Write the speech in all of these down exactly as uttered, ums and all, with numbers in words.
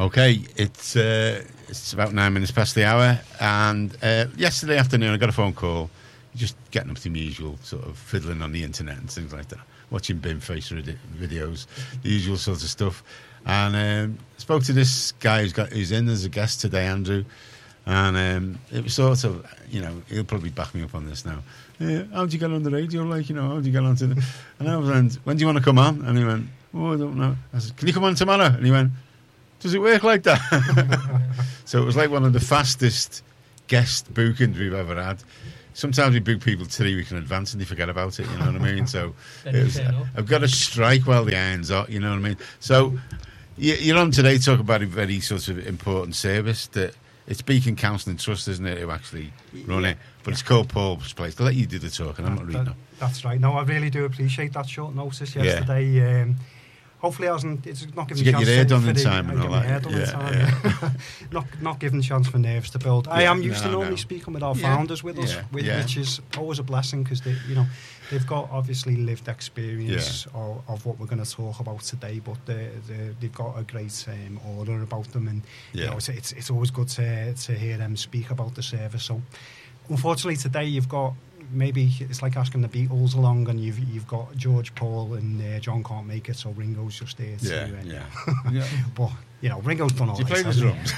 Okay, it's uh, it's about nine minutes past the hour, and uh, yesterday afternoon I got a phone call, just getting up to the usual sort of fiddling on the internet and things like that, watching BIMface videos, the usual sorts of stuff, and um, spoke to this guy who's got who's in as a guest today, Andrew, and um, it was sort of, you know, he'll probably back me up on this now. Uh, how'd you get on the radio? Like, you know, how'd you get on to the... And I was like, when do you want to come on? And he went, oh, I don't know. I said, can you come on tomorrow? And he went, does it work like that? So it was like one of the fastest guest bookings we've ever had. Sometimes we book people three weeks in advance and they forget about it, you know what I mean? So it was, I've got to strike while the iron's hot, you know what I mean? So you're on today to talk about a very sort of important service that it's Beacon Counselling Trust, isn't it, who actually run it? But it's called Paul's Place. I'll let you do the talking. I'm not reading that, them. That's right. No, I really do appreciate that short notice yesterday. Yeah. Um, hopefully it hasn't, it's not giving to chance get your hair done for in the, time and all that. Yeah, yeah. yeah. not not giving chance for nerves to build. Yeah, I am used no, to normally no. speaking with our yeah. founders with us, yeah. With, yeah. which is always a blessing because they, you know, they've got obviously lived experience yeah. of, of what we're going to talk about today, but they, they, they've got a great um, order about them, and yeah. you know, it's, it's it's always good to to hear them speak about the service. So, unfortunately, today you've got. Maybe it's like asking the Beatles along, and you've you've got George, Paul, and uh, John can't make it, so Ringo's just there. To, yeah, uh, yeah. yeah. But you know, Ringo's done all. Do you right, play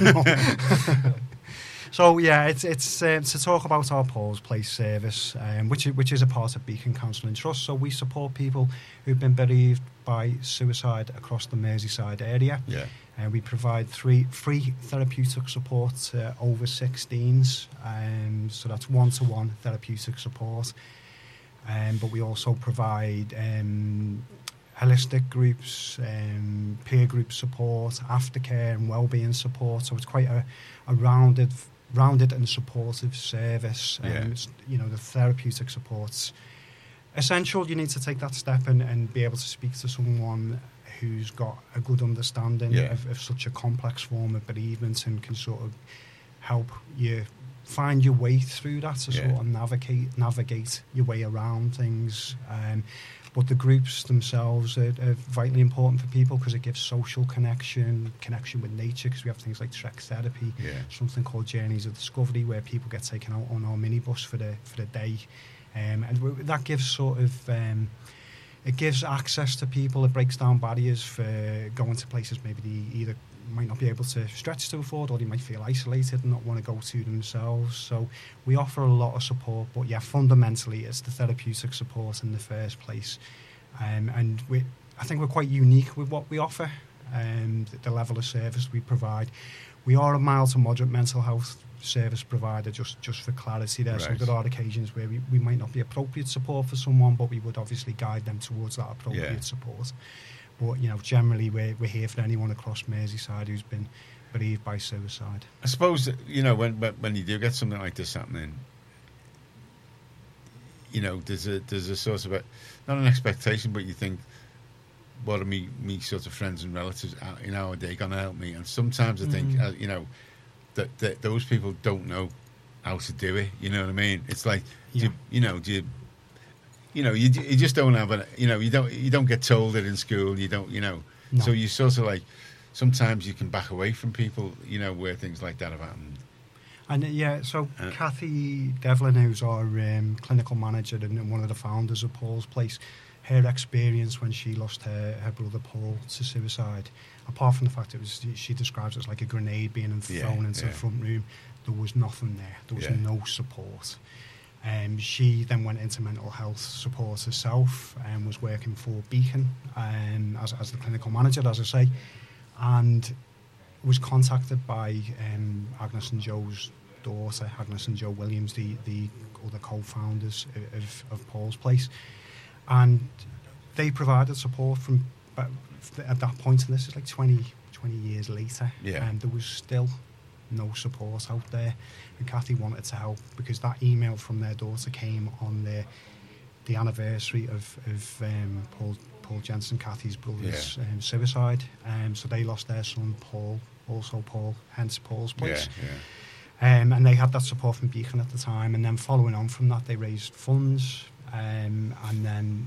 the drums? So yeah, it's it's uh, to talk about our Paul's Place service, um, which which is a part of Beacon Counselling Trust. So we support people who've been bereaved by suicide across the Merseyside area. Yeah. And uh, we provide three free therapeutic support to over sixteens. Um, so that's one-to-one therapeutic support. Um, but we also provide um, holistic groups, um, peer group support, aftercare and wellbeing support. So it's quite a, a rounded, rounded and supportive service. Um, yeah. It's, you know, the therapeutic support's essential. You need to take that step and, and be able to speak to someone who's got a good understanding yeah. of, of such a complex form of bereavement and can sort of help you find your way through that to yeah. sort of navigate navigate your way around things. Um, but the groups themselves are, are vitally important for people because it gives social connection, connection with nature, because we have things like Trek Therapy, yeah. something called Journeys of Discovery, where people get taken out on our minibus for the for the day. Um, and w- that gives sort of... Um, It gives access to people. It breaks down barriers for going to places maybe they either might not be able to stretch to afford, or they might feel isolated and not want to go to themselves. So we offer a lot of support, but yeah, fundamentally it's the therapeutic support in the first place. Um, and we, I think we're quite unique with what we offer, um, the, the level of service we provide. We are a mild to moderate mental health service provider, just just for clarity there. Right. So there are occasions where we, we might not be appropriate support for someone, but we would obviously guide them towards that appropriate yeah. support. But you know, generally we're, we're here for anyone across Merseyside who's been bereaved by suicide. I suppose, you know, when when you do get something like this happening, you know, there's a there's a sort of a, not an expectation, but you think, what are me me sort of friends and relatives, you know, are they going to help me? And sometimes I think, mm. uh, you know, that, that those people don't know how to do it. You know what I mean? It's like, yeah. do you, you know, do you, you know, you you just don't have a, you know, you don't you don't get told it in school. You don't, you know, no. So you sort of like, sometimes you can back away from people, you know, where things like that have happened. And uh, yeah, so uh, Kathy Devlin, who's our um, clinical manager and one of the founders of Paul's Place, her experience when she lost her, her brother Paul to suicide, apart from the fact it was, she describes it as like a grenade being thrown yeah, into yeah. the front room, there was nothing there. There was yeah. no support. Um, she then went into mental health support herself and was working for Beacon um, as, as the clinical manager, as I say, and was contacted by um, Agnes and Joe's daughter, Agnes and Joe Williams, the, the other co-founders of, of Paul's Place. And they provided support from, but at that point, and this is like twenty, twenty years later, yeah. and there was still no support out there. And Kathy wanted to help because that email from their daughter came on the the anniversary of, of um, Paul Paul Jensen, Kathy's brother's yeah. um, suicide. Um, so they lost their son, Paul, also Paul, hence Paul's Place. Yeah, yeah. Um, and they had that support from Beacon at the time. And then following on from that, they raised funds. Um, and then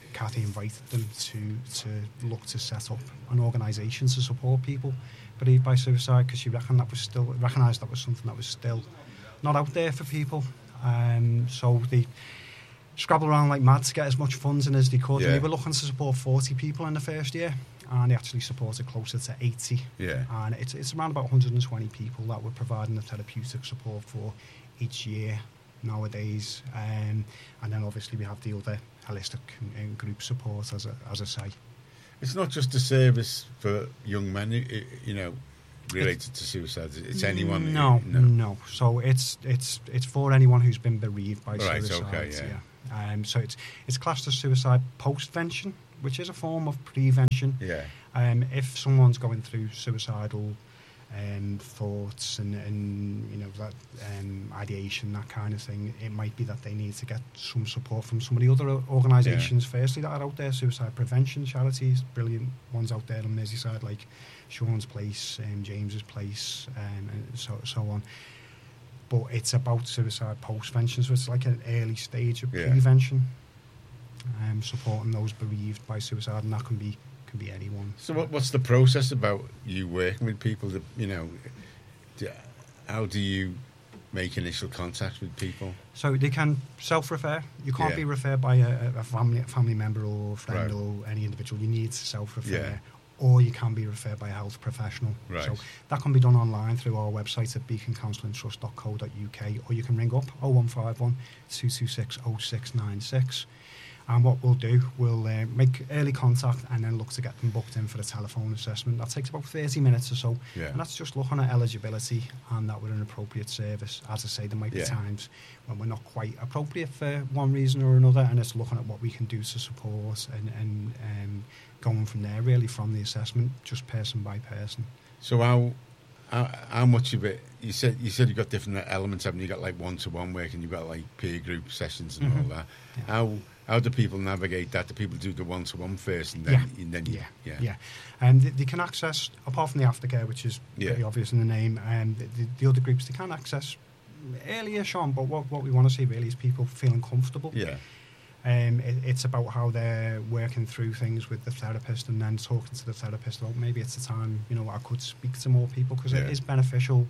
Kathy invited them to to look to set up an organisation to support people bereaved by suicide, because she reckoned that was still recognised that was something that was still not out there for people. Um, so they scrabbled around like mad to get as much funds in as they could. Yeah. And they were looking to support forty people in the first year, and they actually supported closer to eighty. Yeah. And it's it's around about one hundred twenty people that we're providing the therapeutic support for each year nowadays. Um, and then obviously we have the other holistic and, and group support, as I, as I say. It's not just a service for young men, you you know, related to suicide. It's anyone. No, no. no. So it's it's it's for anyone who's been bereaved by Right, suicide. okay, yeah. yeah. Um, so it's it's classed as suicide postvention, which is a form of prevention. Yeah. Um, if someone's going through suicidal um, thoughts and, and you know that um, ideation, that kind of thing, it might be that they need to get some support from some of the other organisations. Yeah. Firstly, that are out there, suicide prevention charities, brilliant ones out there on Merseyside, like Sean's Place, um, James's Place, um, and so so on. But it's about suicide postvention, so it's like an early stage of Yeah. prevention, um, supporting those bereaved by suicide, and that can be can be anyone. So what, what's the process about you working with people? That, you know, do, how do you make initial contact with people? So they can self-refer. You can't Yeah. be referred by a, a family family member or friend Right. or any individual. You need to self-refer. Yeah. Or you can be referred by a health professional. Right. So that can be done online through our website at beacon counselling trust dot co dot uk, or you can ring up oh one five one, two two six, oh six nine six. And what we'll do, we'll uh, make early contact and then look to get them booked in for a telephone assessment. That takes about thirty minutes or so. Yeah. And that's just looking at eligibility and that we're an appropriate service. As I say, there might be Yeah. times when we're not quite appropriate for one reason or another, and it's looking at what we can do to support and, and um, going from there, really, from the assessment, just person by person. So how how, how much of it? You said you said you've got different elements. Haven't you? You've got like one-to-one work, and you've got like peer group sessions and Mhm. all that. Yeah. How how do people navigate that? Do people do the one-to-one first, and then Yeah. and then you, Yeah, yeah, yeah. And they, they can access, apart from the aftercare, which is Yeah. pretty obvious in the name, and the, the, the other groups they can access earlier, Sean, but what, what we want to see really is people feeling comfortable. yeah, Um, it, it's about how they're working through things with the therapist and then talking to the therapist about maybe it's a time, you know, I could speak to more people, because Yeah. it is beneficial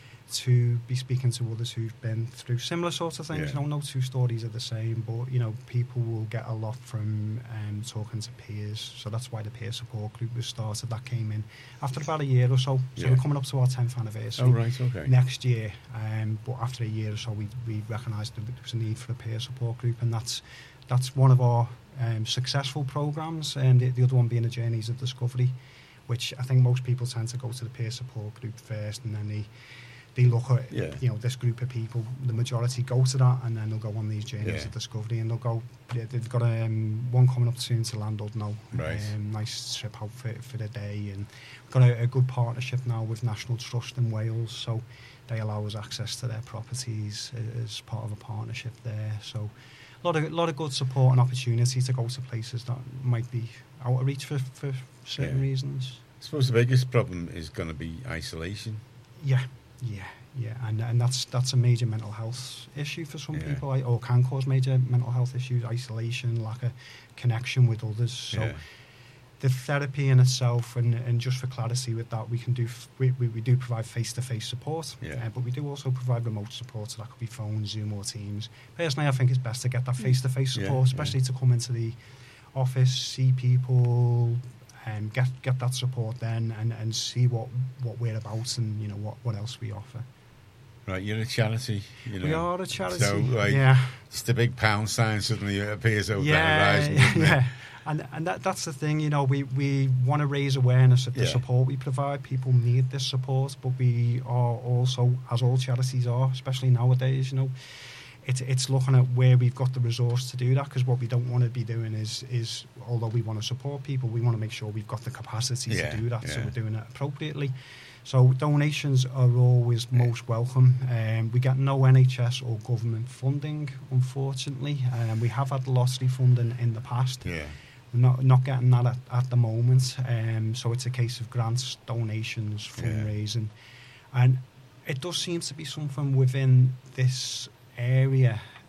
to be speaking to others who've been through similar sorts of things. Yeah. You know, no two stories are the same, but, you know, people will get a lot from um, talking to peers. So that's why the peer support group was started. That came in after about a year or so. So Yeah. we're coming up to our tenth anniversary Oh, right, okay. next year. Um, but after a year or so, we, we recognised that there was a need for a peer support group, and that's that's one of our um, successful programmes, and the, the other one being the Journeys of Discovery, which I think most people tend to go to the peer support group first, and then they they look at Yeah. you know this group of people. The majority go to that, and then they'll go on these Journeys Yeah. of Discovery, and they'll go. they- They've got um, one coming up soon to Llandudno. Right. Um, nice trip out for for the day, and we've got a, a good partnership now with National Trust in Wales, so they allow us access to their properties as part of a partnership there. So a lot of lot of good support and opportunity to go to places that might be out of reach for, for certain Yeah. reasons. I suppose the biggest problem is going to be isolation. Yeah, yeah, yeah, and and that's that's a major mental health issue for some Yeah. people, like, or can cause major mental health issues. Isolation, lack of connection with others. So Yeah. the therapy in itself, and, and just for clarity with that, we can do f- we, we, we do provide face-to-face support, Yeah. uh, but we do also provide remote support, so that could be phone, Zoom or Teams. Personally, I think it's best to get that face-to-face Yeah, support, especially yeah. to come into the office, see people, and get get that support then, and, and see what, what we're about, and you know what, what else we offer. Right, you're a charity. You know. We are a charity. So, like, yeah. just a big pound sign suddenly appears over yeah, the horizon. doesn't it? yeah. And and that that's the thing, you know, we, we want to raise awareness of the Yeah. support we provide. People need this support, but we are also, as all charities are, especially nowadays, you know, it's it's looking at where we've got the resource to do that, because what we don't want to be doing is, is although we want to support people, we want to make sure we've got the capacity Yeah, to do that, so yeah. we're doing it appropriately. So donations are always Yeah. most welcome. Um, we get no N H S or government funding, unfortunately. Um, we have had lottery funding in the past. Yeah. We're not not getting that at, at the moment. Um, so it's a case of grants, donations, Yeah. fundraising, and it does seem to be something within this area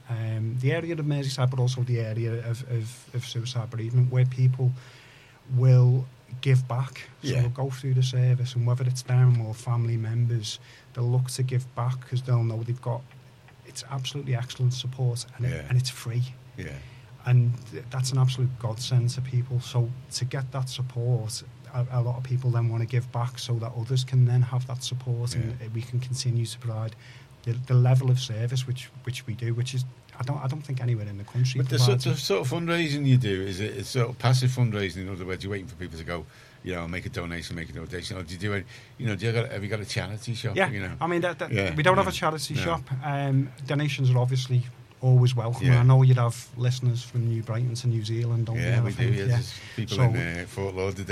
Um, the area of Merseyside, but also the area of, of, of suicide bereavement, where people will give back. So Yeah. they'll go through the service, and whether it's them or family members, they'll look to give back because they'll know they've got, it's absolutely excellent support, and, Yeah. it, and it's free. Yeah. And th- that's an absolute godsend to people. So to get that support, a, a lot of people then want to give back so that others can then have that support, and Yeah. uh, we can continue to provide the, the level of service which which we do, which is I don't I don't think anywhere in the country. But the provides sort, it. of, sort of fundraising you do, is it it's sort of passive fundraising? In other words, you're waiting for people to go, you know, make a donation, make a donation, or do you do it? You know, do you got, have you got a charity shop? Yeah, You know, I mean, that, that, Yeah, we don't yeah, have a charity no. shop. Um, donations are obviously always welcome. Yeah. I know you'd have listeners from New Brighton to New Zealand, don't you? yeah, I we do. think, Yeah, yeah. there's people So- in uh, Fort Lauderdale.